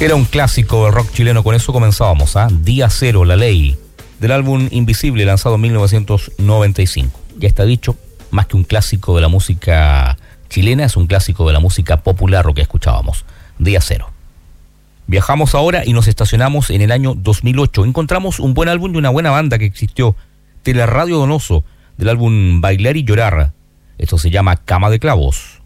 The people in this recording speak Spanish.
Era un clásico del rock chileno, con eso comenzábamos, Día Cero, La Ley, del álbum Invisible, lanzado en 1995. Ya está dicho, más que un clásico de la música chilena, es un clásico de la música popular lo que escuchábamos, Día Cero. Viajamos ahora y nos estacionamos en el año 2008. Encontramos un buen álbum de una buena banda que existió, Teleradio Donoso, del álbum Bailar y Llorar. Esto se llama Cama de Clavos.